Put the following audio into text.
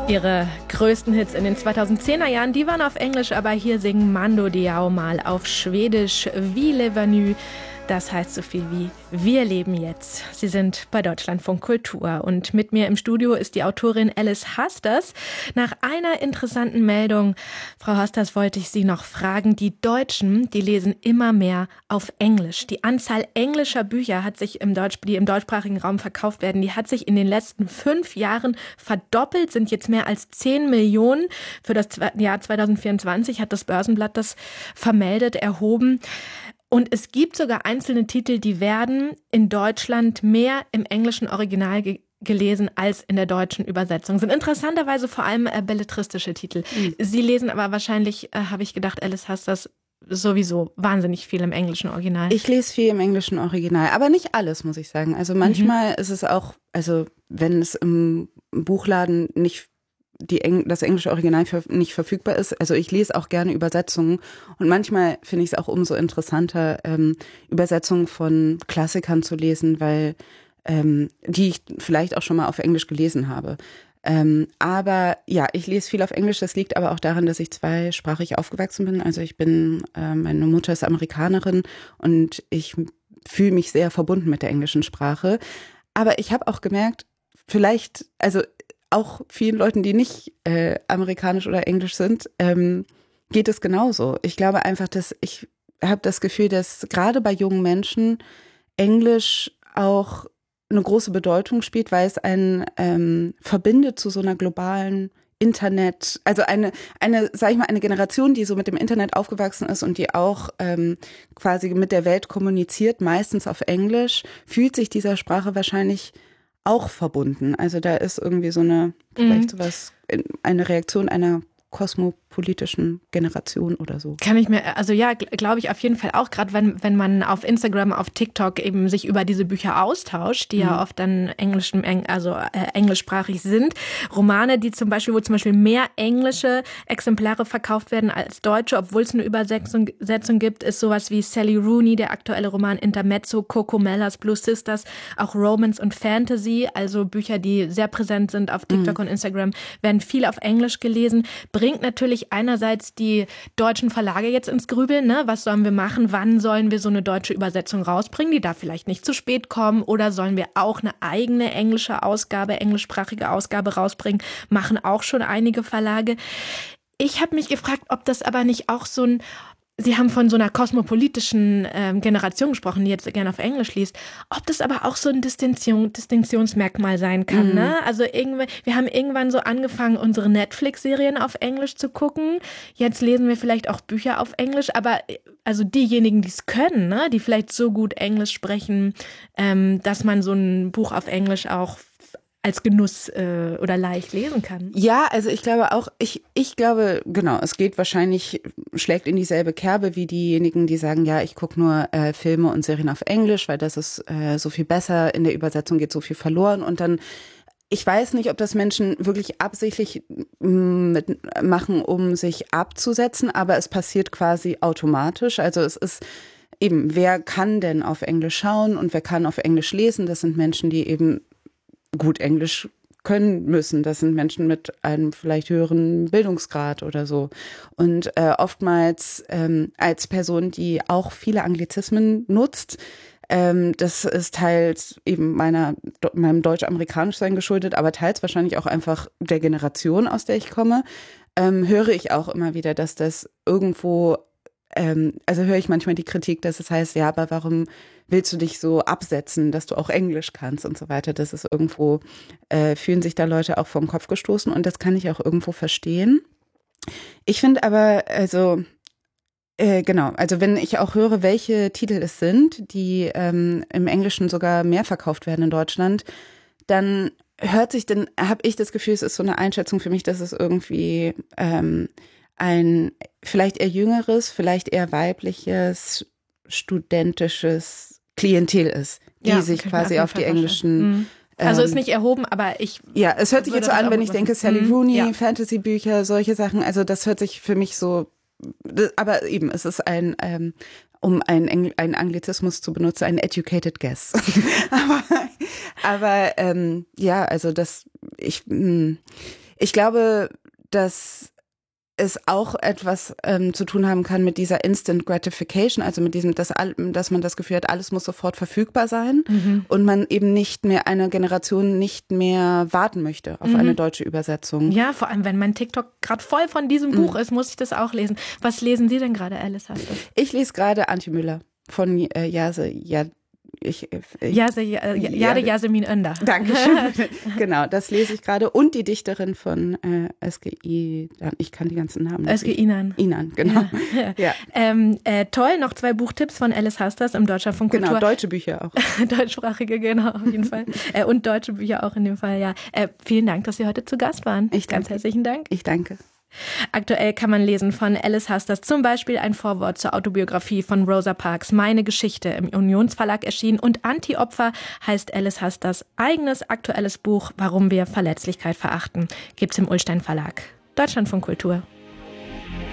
Ihre größten Hits in den 2010er Jahren, die waren auf Englisch, aber hier singen Mando Diao mal auf Schwedisch Wie Levenu. Das heißt so viel wie Wir leben jetzt. Sie sind bei Deutschlandfunk Kultur und mit mir im Studio ist die Autorin Alice Hasters. Nach einer interessanten Meldung, Frau Hasters, wollte ich Sie noch fragen, die Deutschen, die lesen immer mehr auf Englisch. Die Anzahl englischer Bücher hat sich die im deutschsprachigen Raum verkauft werden, die hat sich in den letzten 5 Jahren verdoppelt, sind jetzt mehr als 10 Millionen. Für das Jahr 2024 hat das Börsenblatt das vermeldet, erhoben. Und es gibt sogar einzelne Titel, die werden in Deutschland mehr im englischen Original gelesen als in der deutschen Übersetzung. Sind interessanterweise vor allem belletristische Titel. Sie lesen aber wahrscheinlich, habe ich gedacht, Alice Hasters, sowieso wahnsinnig viel im englischen Original. Ich lese viel im englischen Original, aber nicht alles, muss ich sagen. Also manchmal ist es auch, also wenn es im Buchladen nicht das englische Original nicht verfügbar ist. Also ich lese auch gerne Übersetzungen und manchmal finde ich es auch umso interessanter, Übersetzungen von Klassikern zu lesen, weil die ich vielleicht auch schon mal auf Englisch gelesen habe. Aber ja, ich lese viel auf Englisch. Das liegt aber auch daran, dass ich zweisprachig aufgewachsen bin. Also meine Mutter ist Amerikanerin und ich fühle mich sehr verbunden mit der englischen Sprache. Aber ich habe auch gemerkt, vielleicht, also auch vielen Leuten, die nicht amerikanisch oder englisch sind, geht es genauso. Ich glaube einfach, dass ich habe das Gefühl, dass gerade bei jungen Menschen Englisch auch eine große Bedeutung spielt, weil es einen verbindet zu so einer globalen Internet, also sag ich mal, eine Generation, die so mit dem Internet aufgewachsen ist und die auch quasi mit der Welt kommuniziert, meistens auf Englisch, fühlt sich dieser Sprache wahrscheinlich auch verbunden. Also da ist irgendwie so vielleicht sowas, eine Reaktion einer kosmopolitischen Generation oder so. Kann ich mir, also ja, glaube ich auf jeden Fall auch, gerade wenn man auf Instagram, auf TikTok eben sich über diese Bücher austauscht, die ja oft dann englischsprachig sind. Romane, wo zum Beispiel mehr englische Exemplare verkauft werden als deutsche, obwohl es eine Übersetzung gibt, ist sowas wie Sally Rooney, der aktuelle Roman Intermezzo, Coco Mellas Blue Sisters, auch Romance und Fantasy, also Bücher, die sehr präsent sind auf TikTok und Instagram, werden viel auf Englisch gelesen. Bringt natürlich einerseits die deutschen Verlage jetzt ins Grübeln, ne? Was sollen wir machen? Wann sollen wir so eine deutsche Übersetzung rausbringen? Die darf vielleicht nicht zu spät kommen. Oder sollen wir auch eine eigene englischsprachige Ausgabe rausbringen? Machen auch schon einige Verlage. Ich habe mich gefragt, ob das aber nicht auch Sie haben von so einer kosmopolitischen Generation gesprochen, die jetzt gerne auf Englisch liest. Ob das aber auch so ein Distinktionsmerkmal sein kann, ne? Also wir haben irgendwann so angefangen, unsere Netflix-Serien auf Englisch zu gucken. Jetzt lesen wir vielleicht auch Bücher auf Englisch, aber also diejenigen, die es können, ne, die vielleicht so gut Englisch sprechen, dass man so ein Buch auf Englisch auch als Genuss oder leicht lesen kann. Ja, also ich glaube auch, ich glaube, genau, es schlägt in dieselbe Kerbe wie diejenigen, die sagen, ja, ich gucke nur Filme und Serien auf Englisch, weil das ist so viel besser, in der Übersetzung geht so viel verloren und dann, ich weiß nicht, ob das Menschen wirklich absichtlich machen, um sich abzusetzen, aber es passiert quasi automatisch, also es ist eben, wer kann denn auf Englisch schauen und wer kann auf Englisch lesen, das sind Menschen, die eben gut Englisch können müssen. Das sind Menschen mit einem vielleicht höheren Bildungsgrad oder so. Und oftmals als Person, die auch viele Anglizismen nutzt, das ist teils eben meinem Deutsch-Amerikanisch-Sein geschuldet, aber teils wahrscheinlich auch einfach der Generation, aus der ich komme, höre ich auch immer wieder, dass das irgendwo also höre ich manchmal die Kritik, dass es heißt, ja, aber warum willst du dich so absetzen, dass du auch Englisch kannst und so weiter. Das ist irgendwo, fühlen sich da Leute auch vom Kopf gestoßen und das kann ich auch irgendwo verstehen. Ich finde aber, also genau, also wenn ich auch höre, welche Titel es sind, die im Englischen sogar mehr verkauft werden in Deutschland, dann habe ich das Gefühl, es ist so eine Einschätzung für mich, dass es irgendwie ein vielleicht eher jüngeres, vielleicht eher weibliches, studentisches Klientel ist, die sich quasi auf die englischen Also ist nicht erhoben, aber ja, es hört sich jetzt so an, wenn ich denke, Sally Rooney, Fantasy-Bücher, solche Sachen, also das hört sich für mich so, aber eben, es ist um einen Anglizismus zu benutzen, ein educated guess. aber ja, also Ich glaube, dass es auch etwas zu tun haben kann mit dieser Instant Gratification, also mit diesem, dass man das Gefühl hat, alles muss sofort verfügbar sein und man eben nicht mehr, eine Generation nicht mehr warten möchte auf eine deutsche Übersetzung. Ja, vor allem, wenn mein TikTok gerade voll von diesem Buch ist, muss ich das auch lesen. Was lesen Sie denn gerade, Alice Hastas? Ich lese gerade Antje Müller von Yasemin Önder. Dankeschön. Genau, das lese ich gerade. Und die Dichterin von SGI, ich kann die ganzen Namen nicht. SGI Inan. Inan, genau. Ja. Toll, noch 2 Buchtipps von Alice Hastas im Deutschlandfunk Kultur. Genau, deutsche Bücher auch. Deutschsprachige, genau, auf jeden Fall. Und deutsche Bücher auch in dem Fall, ja. Vielen Dank, dass Sie heute zu Gast waren. Ganz herzlichen Dank. Ich danke. Aktuell kann man lesen von Alice Hastas zum Beispiel ein Vorwort zur Autobiografie von Rosa Parks, Meine Geschichte, im Unionsverlag erschienen, und Anti-Opfer heißt Alice Hastas eigenes aktuelles Buch, Warum wir Verletzlichkeit verachten, gibt's im Ullstein Verlag. Deutschlandfunk Kultur.